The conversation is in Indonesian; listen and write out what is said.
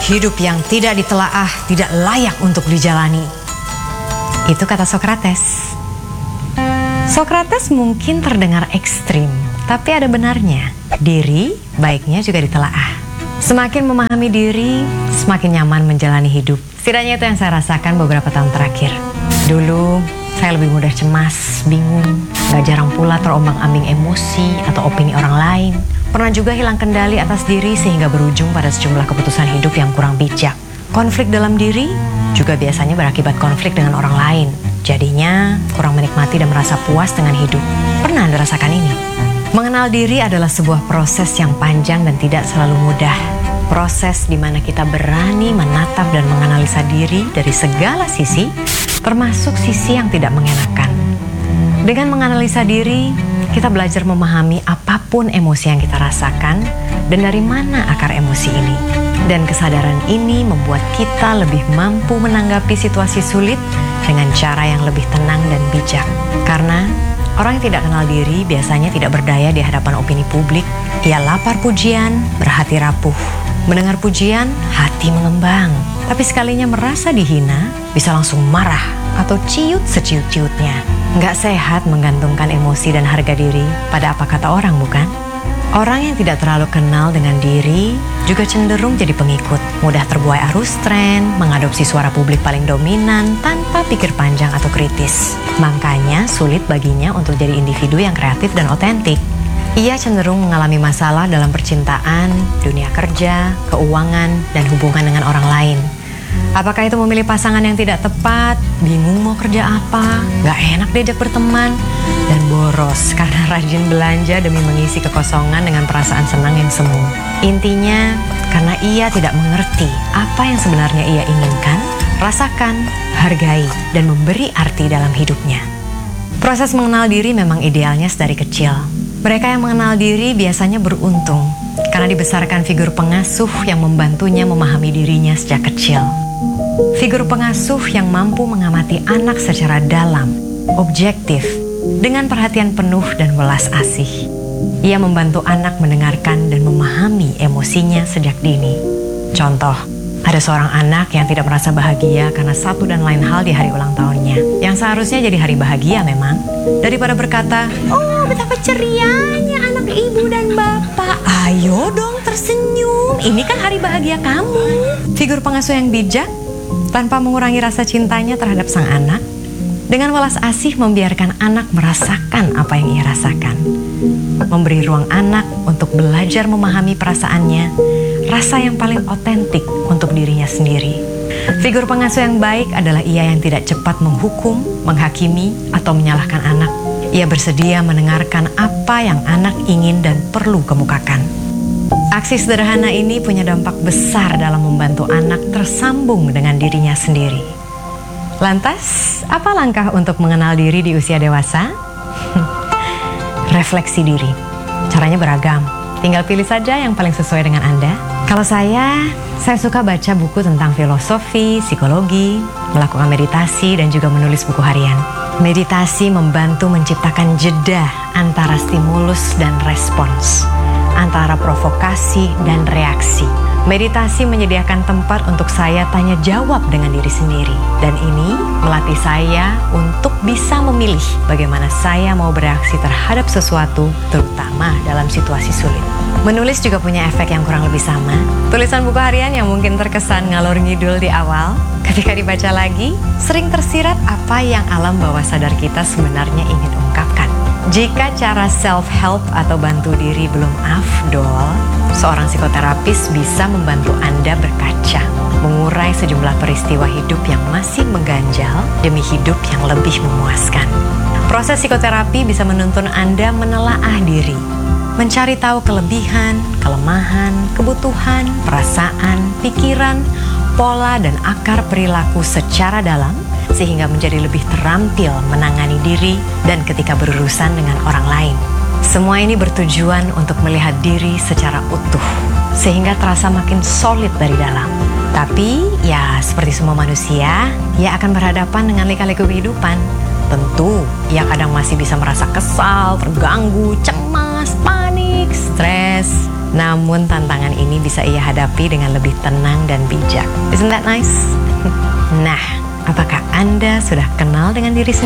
Hidup yang tidak ditelaah tidak layak untuk dijalani. Itu kata Sokrates. Sokrates mungkin terdengar ekstrim, tapi ada benarnya. Diri baiknya juga ditelaah. Semakin memahami diri, semakin nyaman menjalani hidup. Setidaknya itu yang saya rasakan beberapa tahun terakhir. Dulu, saya lebih mudah cemas, bingung, gak jarang pula terombang-ambing emosi atau opini orang lain. Pernah juga hilang kendali atas diri sehingga berujung pada sejumlah keputusan hidup yang kurang bijak. Konflik dalam diri juga biasanya berakibat konflik dengan orang lain. Jadinya kurang menikmati dan merasa puas dengan hidup. Pernah Anda rasakan ini? Mengenal diri adalah sebuah proses yang panjang dan tidak selalu mudah. Proses di mana kita berani menatap dan menganalisa diri dari segala sisi, termasuk sisi yang tidak mengenakan. Dengan menganalisa diri, kita belajar memahami apapun emosi yang kita rasakan dan dari mana akar emosi ini. Dan kesadaran ini membuat kita lebih mampu menanggapi situasi sulit dengan cara yang lebih tenang dan bijak. Karena orang yang tidak kenal diri biasanya tidak berdaya di hadapan opini publik. Ia lapar pujian, berhati rapuh. Mendengar pujian, hati mengembang. Tapi sekalinya merasa dihina, bisa langsung marah atau ciut seciut-ciutnya. Nggak sehat menggantungkan emosi dan harga diri pada apa kata orang, bukan? Orang yang tidak terlalu kenal dengan diri juga cenderung jadi pengikut, mudah terbuai arus tren, mengadopsi suara publik paling dominan tanpa pikir panjang atau kritis. Makanya sulit baginya untuk jadi individu yang kreatif dan otentik. Ia cenderung mengalami masalah dalam percintaan, dunia kerja, keuangan, dan hubungan dengan orang lain. Apakah itu memilih pasangan yang tidak tepat, bingung mau kerja apa, gak enak diajak berteman, dan boros karena rajin belanja demi mengisi kekosongan dengan perasaan senang yang semu. Intinya, karena ia tidak mengerti apa yang sebenarnya ia inginkan, rasakan, hargai, dan memberi arti dalam hidupnya. Proses mengenal diri memang idealnya sedari kecil. Mereka yang mengenal diri biasanya beruntung karena dibesarkan figur pengasuh yang membantunya memahami dirinya sejak kecil. Figur pengasuh yang mampu mengamati anak secara dalam, objektif, dengan perhatian penuh dan welas asih. Ia membantu anak mendengarkan dan memahami emosinya sejak dini. Contoh, ada seorang anak yang tidak merasa bahagia karena satu dan lain hal di hari ulang tahunnya, yang seharusnya jadi hari bahagia memang. Daripada berkata, "Oh, betapa cerianya anak ibu dan bapak. Ayo dong tersenyum, ini kan hari bahagia kamu." Figur pengasuh yang bijak, tanpa mengurangi rasa cintanya terhadap sang anak, dengan welas asih membiarkan anak merasakan apa yang ia rasakan. Memberi ruang anak untuk belajar memahami perasaannya, rasa yang paling otentik untuk dirinya sendiri. Figur pengasuh yang baik adalah ia yang tidak cepat menghukum, menghakimi, atau menyalahkan anak. Ia bersedia mendengarkan apa yang anak ingin dan perlu kemukakan. Aksi sederhana ini punya dampak besar dalam membantu anak tersambung dengan dirinya sendiri. Lantas, apa langkah untuk mengenal diri di usia dewasa? Refleksi diri. Caranya beragam. Tinggal pilih saja yang paling sesuai dengan Anda. Kalau saya suka baca buku tentang filosofi, psikologi, melakukan meditasi, dan juga menulis buku harian. Meditasi membantu menciptakan jeda antara stimulus dan respons, antara provokasi dan reaksi. Meditasi menyediakan tempat untuk saya tanya jawab dengan diri sendiri. Dan ini melatih saya untuk bisa memilih bagaimana saya mau bereaksi terhadap sesuatu, terutama dalam situasi sulit. Menulis juga punya efek yang kurang lebih sama. Tulisan buku harian yang mungkin terkesan ngalor ngidul di awal, ketika dibaca lagi, sering tersirat apa yang alam bawah sadar kita sebenarnya ingin ungkapkan. Jika cara self-help atau bantu diri belum afdol, seorang psikoterapis bisa membantu Anda berkaca, mengurai sejumlah peristiwa hidup yang masih mengganjal demi hidup yang lebih memuaskan. Proses psikoterapi bisa menuntun Anda menelaah diri, mencari tahu kelebihan, kelemahan, kebutuhan, perasaan, pikiran, pola, dan akar perilaku secara dalam, sehingga menjadi lebih terampil menangani diri dan ketika berurusan dengan orang lain. Semua ini bertujuan untuk melihat diri secara utuh, sehingga terasa makin solid dari dalam. Tapi, ya seperti semua manusia, ia akan berhadapan dengan lika-liku kehidupan. Tentu, ia kadang masih bisa merasa kesal, terganggu, cemas, panik, stres. Namun tantangan ini bisa ia hadapi dengan lebih tenang dan bijak. Isn't that nice? Nah, apakah Anda sudah kenal dengan diri sendiri?